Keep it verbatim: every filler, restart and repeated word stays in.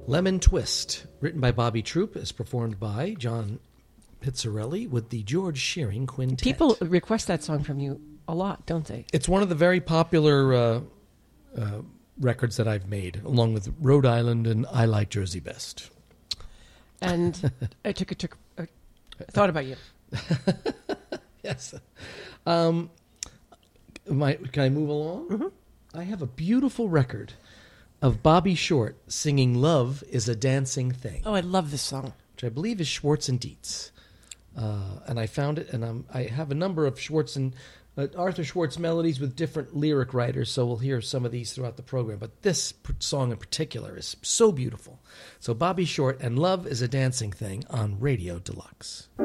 Lemon Twist, written by Bobby Troup, is performed by John Pizzarelli with the George Shearing Quintet. People request that song from you a lot, don't they? It's one of the very popular uh, uh, records that I've made, along with Rhode Island and I Like Jersey Best. And I took a took a thought about you. Yes. Um, my, can I move along? Mm-hmm. I have a beautiful record of Bobby Short singing "Love Is a Dancing Thing." Oh, I love this song. Which I believe is Schwartz and Dietz. Uh, and I found it, and I'm, I have a number of Schwartz and uh, Arthur Schwartz melodies with different lyric writers, so we'll hear some of these throughout the program. But this p- song in particular is so beautiful. So Bobby Short and "Love Is a Dancing Thing" on Radio Deluxe.